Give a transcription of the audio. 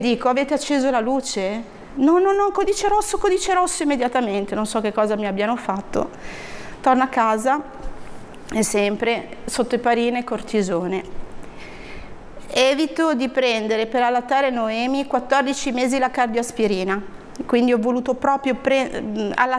Dico, avete acceso la luce? No, no, no, codice rosso immediatamente, non so che cosa mi abbiano fatto. Torno a casa e sempre sotto heparina e cortisone. Evito di prendere per allattare Noemi 14 mesi la cardioaspirina, quindi ho voluto proprio allattare